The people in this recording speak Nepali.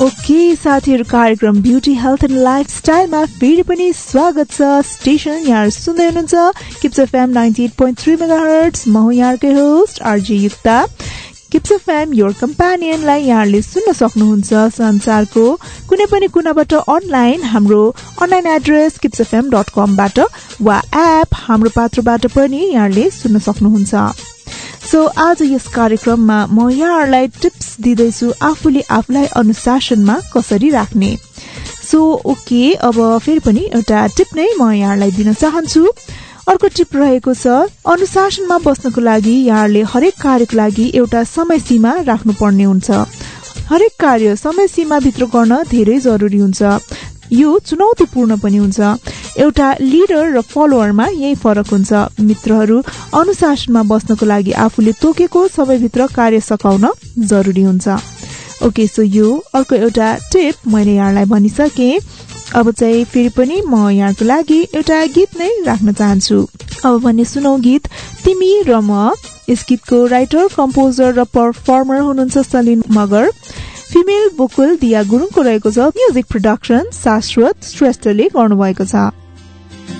ओके साथीहरु, कार्यक्रम ब्युटी हेल्थ एन्ड लाइफस्टाइलमा फेरि पनि स्वागत छ। स्टेशन यहाँ सुन्दै हुनुहुन्छ किप्स एफएम 98.3 मेगाहर्ट्ज। म हुँ यहाँकै host RJ Yukta. Kips FM your कम्पेनियनलाई यहाँले सुन्न सक्नुहुन्छ संसारको कुनै पनि कुनाबाट अनलाइन, हाम्रो अनलाइन एड्रेस kipsfm.com बाट वा एप हाम्रो पात्रबाट पनि यहाँले सुन्न सक्नुहुन्छ। सो आज यस कार्यक्रममा म यहाँहरूलाई टिप्स दिँदैछु आफूले आफूलाई अनुशासनमा कसरी राख्ने। सो ओके, अब फेरि पनि एउटा टिप नै म यहाँहरूलाई दिन चाहन्छु। अर्को टिप रहेको छ, अनुशासनमा बस्नको लागि यहाँहरूले हरेक कार्यको लागि एउटा समय सीमा राख्नुपर्ने हुन्छ। हरेक कार्य समय सीमा भित्र गर्न धेरै जरुरी हुन्छ। यो चुनौतीपूर्ण पनि हुन्छ। एउटा लिडर र फलोअरमा यही फरक हुन्छ। मित्रहरू, अनुशासनमा बस्नको लागि आफूले तोकेको सबैभित्र कार्य सकाउन जरुरी हुन्छ। ओके, सो यो अर्को एउटा टिप मैले यहाँलाई भनिसके। अब चाहिँ फेरि पनि म यहाँको लागि एउटा गीत नै राख्न चाहन्छु। अब भने सुनौ गीत तिमी र म। यस गीतको राइटर, कम्पोजर र परफर्मर हुनुहुन्छ सलिन मगर। फिमेल भोकल दिया गुरुङको रहेको छ। म्युजिक प्रोडक्सन शाश्वत श्रेष्ठले गर्नुभएको छ।